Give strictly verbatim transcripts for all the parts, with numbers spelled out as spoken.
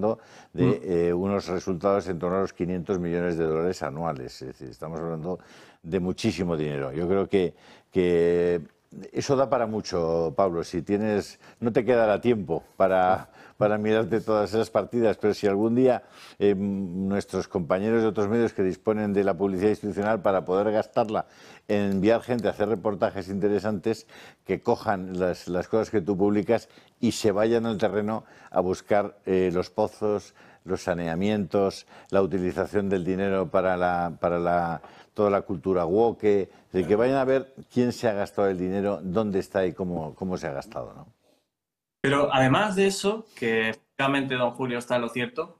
hablando de eh, unos resultados en torno a los quinientos millones de dólares anuales. Es decir, estamos hablando de muchísimo dinero. Yo creo que, que eso da para mucho, Pablo. Si tienes, no te quedará tiempo para, para mirarte todas esas partidas, pero si algún día eh, nuestros compañeros de otros medios que disponen de la publicidad institucional para poder gastarla en enviar gente a hacer reportajes interesantes, que cojan las, las cosas que tú publicas y se vayan al terreno a buscar eh, los pozos, los saneamientos, la utilización del dinero para la, para la, toda la cultura woke, de que vayan a ver quién se ha gastado el dinero, dónde está y cómo, cómo se ha gastado, ¿no? Pero además de eso, que efectivamente don Julio está en lo cierto,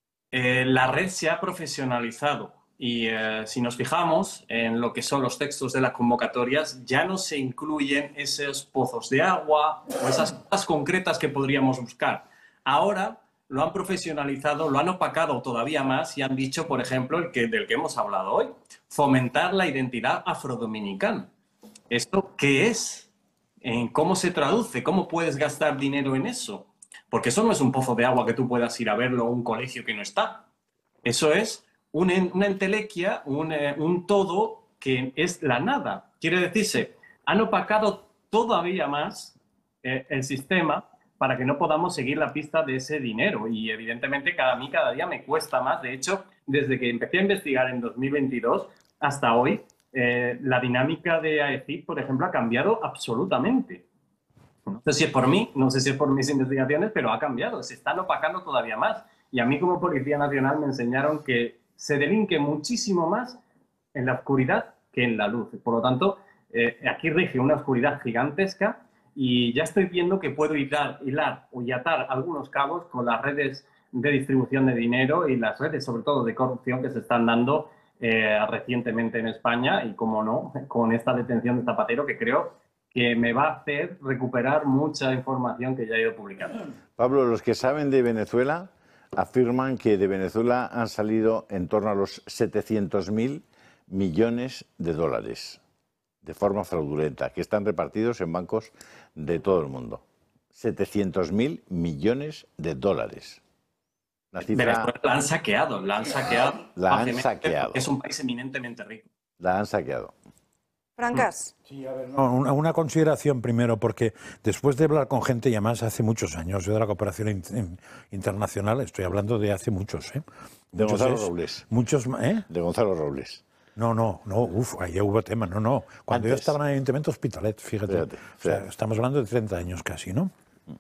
eh, la red se ha profesionalizado y eh, si nos fijamos en lo que son los textos de las convocatorias, ya no se incluyen esos pozos de agua o esas cosas concretas que podríamos buscar. Ahora lo han profesionalizado, lo han opacado todavía más y han dicho, por ejemplo, el que, del que hemos hablado hoy, fomentar la identidad afrodominicana. ¿Esto qué es? ¿En cómo se traduce? ¿Cómo puedes gastar dinero en eso? Porque eso no es un pozo de agua que tú puedas ir a verlo o un colegio que no está. Eso es un, una entelequia, un, eh, un todo que es la nada. Quiere decirse, han opacado todavía más eh, el sistema para que no podamos seguir la pista de ese dinero. Y evidentemente cada, a mí cada día me cuesta más. De hecho, desde que empecé a investigar en dos mil veintidós hasta hoy, eh, la dinámica de A E C I P, por ejemplo, ha cambiado absolutamente. No sé si es por mí, no sé si es por mis investigaciones, pero ha cambiado. Se están opacando todavía más. Y a mí como Policía Nacional me enseñaron que se delinque muchísimo más en la oscuridad que en la luz. Por lo tanto, eh, aquí rige una oscuridad gigantesca y ya estoy viendo que puedo hilar, hilar y atar algunos cabos con las redes de distribución de dinero y las redes, sobre todo, de corrupción que se están dando eh, recientemente en España y, como no, con esta detención de Zapatero, que creo que me va a hacer recuperar mucha información que ya he ido publicando. Pablo, los que saben de Venezuela afirman que de Venezuela han salido en torno a los setecientos mil millones de dólares de forma fraudulenta, que están repartidos en bancos de todo el mundo. setecientos mil millones de dólares. Una cifra... Venezuela la han saqueado, la han saqueado. La han saqueado. Es un país eminentemente rico. La han saqueado. Francas. Sí, a ver, no, una, una consideración primero, porque después de hablar con gente, ya más hace muchos años, yo de la cooperación in, internacional, estoy hablando de hace muchos, ¿eh? De muchos Gonzalo es, Robles. Muchos, ¿eh? De Gonzalo Robles. No, no, no, uff, ahí hubo tema, no, no. Cuando Antes. yo estaba en el Ayuntamiento Hospitalet, fíjate, Fíjate, o sea, estamos hablando de treinta años casi, ¿no?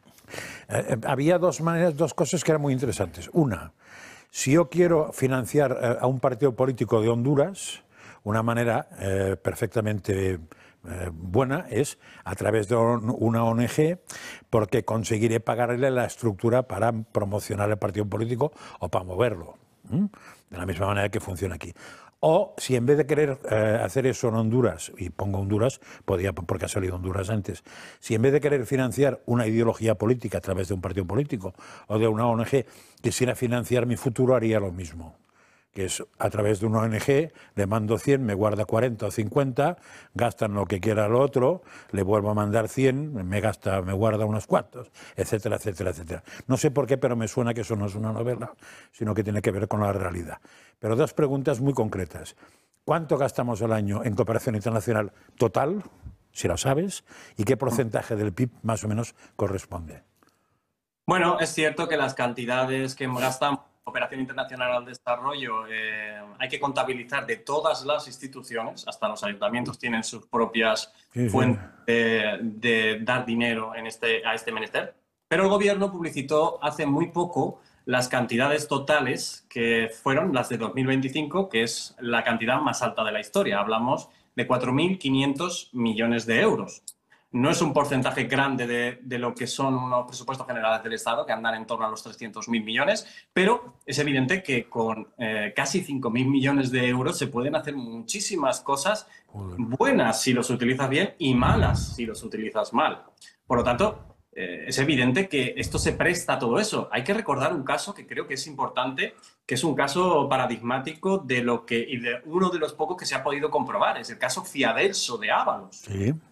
Eh, eh, había dos maneras, dos cosas que eran muy interesantes. Una, si yo quiero financiar eh, a un partido político de Honduras, una manera eh, perfectamente eh, buena es a través de una O N G, porque conseguiré pagarle la estructura para promocionar el partido político o para moverlo, ¿m? De la misma manera que funciona aquí. O si en vez de querer eh, hacer eso en Honduras, y pongo Honduras, podía, porque ha salido Honduras antes, si en vez de querer financiar una ideología política a través de un partido político o de una O N G, quisiera financiar mi futuro, haría lo mismo. Que es a través de una O N G, le mando cien, me guarda cuarenta o cincuenta, gastan lo que quiera el otro, le vuelvo a mandar cien, me gasta, me guarda unos cuantos, etcétera, etcétera, etcétera. No sé por qué, pero me suena que eso no es una novela, sino que tiene que ver con la realidad. Pero dos preguntas muy concretas. ¿Cuánto gastamos al año en cooperación internacional total, si lo sabes, y qué porcentaje del P I B más o menos corresponde? Bueno, es cierto que las cantidades que gastamos Cooperación Internacional al Desarrollo, eh, hay que contabilizar de todas las instituciones, hasta los ayuntamientos tienen sus propias sí, fuentes sí. De, de dar dinero en este, a este menester, pero el gobierno publicitó hace muy poco las cantidades totales que fueron las de dos mil veinticinco, que es la cantidad más alta de la historia. Hablamos de cuatro mil quinientos millones de euros. No es un porcentaje grande de, de lo que son unos presupuestos generales del Estado, que andan en torno a los trescientos mil millones, pero es evidente que con eh, casi cinco mil millones de euros se pueden hacer muchísimas cosas buenas si los utilizas bien y malas si los utilizas mal. Por lo tanto, eh, es evidente que esto se presta a todo eso. Hay que recordar un caso que creo que es importante, que es un caso paradigmático de lo que, y de uno de los pocos que se ha podido comprobar, es el caso Fiadelso de Ábalos. Sí.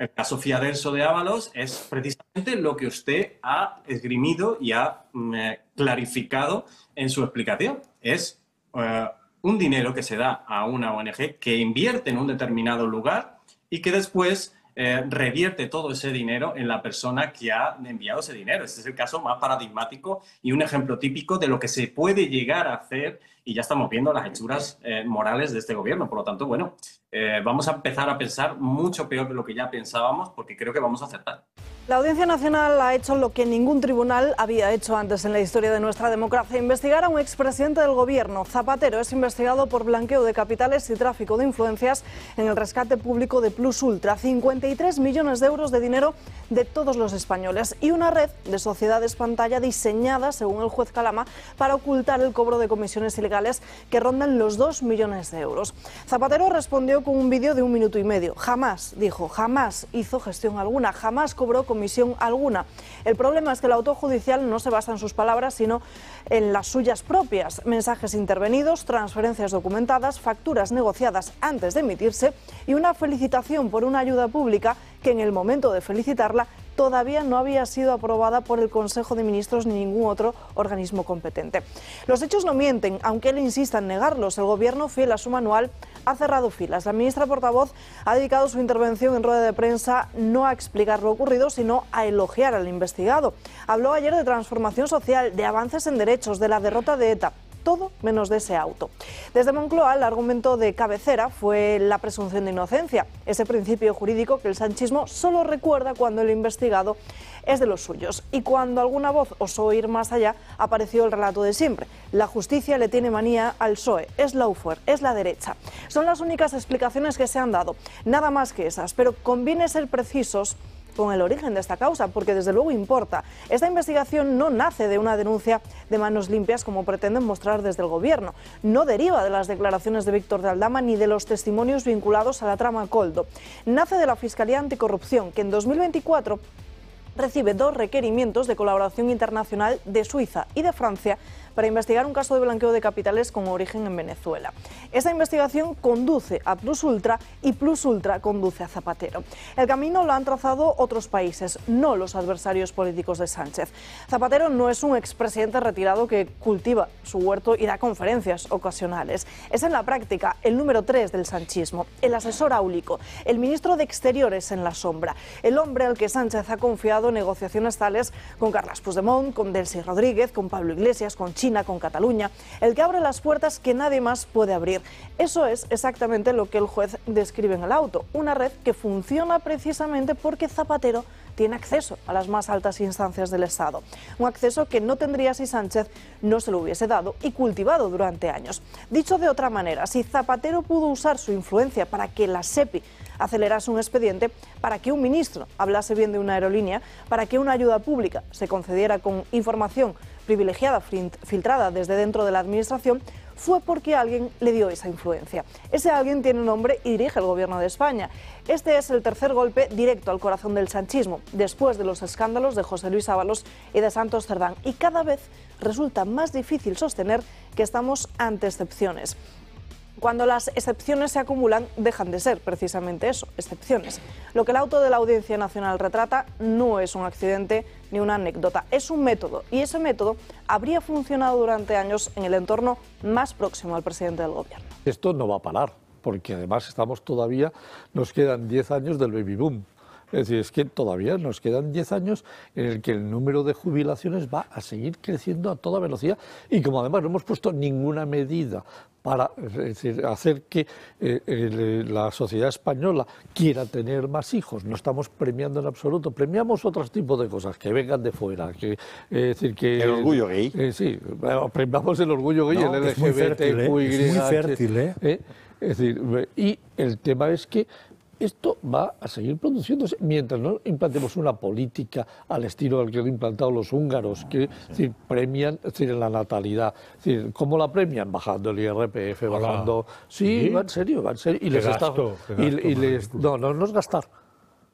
El caso Fiadelso de Ábalos es precisamente lo que usted ha esgrimido y ha eh, clarificado en su explicación. Es eh, un dinero que se da a una O N G que invierte en un determinado lugar y que después eh, revierte todo ese dinero en la persona que ha enviado ese dinero. Este es el caso más paradigmático y un ejemplo típico de lo que se puede llegar a hacer, y ya estamos viendo las hechuras eh, morales de este gobierno. Por lo tanto, bueno, eh, vamos a empezar a pensar mucho peor de lo que ya pensábamos, porque creo que vamos a acertar. La Audiencia Nacional ha hecho lo que ningún tribunal había hecho antes en la historia de nuestra democracia: investigar a un expresidente del gobierno. Zapatero es investigado por blanqueo de capitales y tráfico de influencias en el rescate público de Plus Ultra. cincuenta y tres millones de euros de dinero de todos los españoles y una red de sociedades pantalla diseñada, según el juez Calama, para ocultar el cobro de comisiones ilegales que rondan los dos millones de euros. Zapatero respondió con un vídeo de un minuto y medio. Jamás, dijo, jamás hizo gestión alguna, jamás cobró comisión alguna. El problema es que el auto judicial no se basa en sus palabras, sino en las suyas propias. Mensajes intervenidos, transferencias documentadas, facturas negociadas antes de emitirse y una felicitación por una ayuda pública que en el momento de felicitarla todavía no había sido aprobada por el Consejo de Ministros ni ningún otro organismo competente. Los hechos no mienten, aunque él insista en negarlos. El Gobierno, fiel a su manual, ha cerrado filas. La ministra portavoz ha dedicado su intervención en rueda de prensa no a explicar lo ocurrido, sino a elogiar al investigado. Habló ayer de transformación social, de avances en derechos, de la derrota de ETA. Todo menos de ese auto. Desde Moncloa, el argumento de cabecera fue la presunción de inocencia, ese principio jurídico que el sanchismo solo recuerda cuando el investigado es de los suyos. Y cuando alguna voz osó ir más allá, apareció el relato de siempre. La justicia le tiene manía al P S O E, es lawfare, es la derecha. Son las únicas explicaciones que se han dado, nada más que esas, pero conviene ser precisos con el origen de esta causa, porque desde luego importa. Esta investigación no nace de una denuncia de manos limpias, como pretenden mostrar desde el Gobierno. No deriva de las declaraciones de Víctor de Aldama ni de los testimonios vinculados a la trama Koldo. Nace de la Fiscalía Anticorrupción, que en dos mil veinticuatro recibe dos requerimientos de colaboración internacional de Suiza y de Francia para investigar un caso de blanqueo de capitales con origen en Venezuela. Esta investigación conduce a Plus Ultra y Plus Ultra conduce a Zapatero. El camino lo han trazado otros países, no los adversarios políticos de Sánchez. Zapatero no es un expresidente retirado que cultiva su huerto y da conferencias ocasionales. Es en la práctica el número tres del sanchismo, el asesor áulico, el ministro de Exteriores en la sombra, el hombre al que Sánchez ha confiado negociaciones tales con Carles Puigdemont, con Delcy Rodríguez, con Pablo Iglesias, con China, con Cataluña, el que abre las puertas que nadie más puede abrir. Eso es exactamente lo que el juez describe en el auto, una red que funciona precisamente porque Zapatero tiene acceso a las más altas instancias del Estado, un acceso que no tendría si Sánchez no se lo hubiese dado y cultivado durante años. Dicho de otra manera, si Zapatero pudo usar su influencia para que la SEPI acelerase un expediente, para que un ministro hablase bien de una aerolínea, para que una ayuda pública se concediera con información privilegiada filtrada desde dentro de la Administración, fue porque alguien le dio esa influencia. Ese alguien tiene un nombre y dirige el Gobierno de España. Este es el tercer golpe directo al corazón del sanchismo, después de los escándalos de José Luis Ábalos y de Santos Cerdán. Y cada vez resulta más difícil sostener que estamos ante excepciones. Cuando las excepciones se acumulan, dejan de ser precisamente eso, excepciones. Lo que el auto de la Audiencia Nacional retrata no es un accidente ni una anécdota, es un método. Y ese método habría funcionado durante años en el entorno más próximo al presidente del Gobierno. Esto no va a parar, porque además estamos todavía, nos quedan diez años del baby boom. Es decir, es que todavía nos quedan diez años en el que el número de jubilaciones va a seguir creciendo a toda velocidad y como además no hemos puesto ninguna medida para es decir, hacer que eh, eh, la sociedad española quiera tener más hijos, no estamos premiando en absoluto, premiamos otros tipos de cosas, que vengan de fuera, que, eh, es decir, que... El orgullo gay. Eh, sí, bueno, premiamos el orgullo gay, no, el L G B T Q I, es muy fértil, ¿eh? eh, es decir, y el tema es que esto va a seguir produciéndose mientras no implantemos una política al estilo del que han implantado los húngaros, que es decir, premian es decir, la natalidad. Es decir, ¿cómo la premian? Bajando el I R P F, Hola. bajando... Sí, ¿Sí? va en serio, va en serio. Y les gasto, está... y, y les... No, no, no es gastar.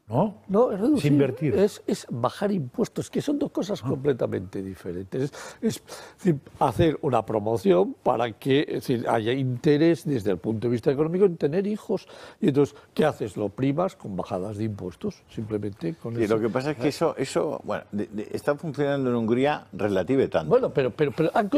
¿no? No, es reducir, es invertir. Es, es bajar impuestos, que son dos cosas ah. completamente diferentes. Es, es decir, hacer una promoción para que es decir, haya interés desde el punto de vista económico en tener hijos. Y entonces, ¿qué haces? Lo primas con bajadas de impuestos, simplemente con y eso. Lo que pasa es que eso, eso bueno, de, de, está funcionando en Hungría relative tanto. Bueno, pero, pero, pero han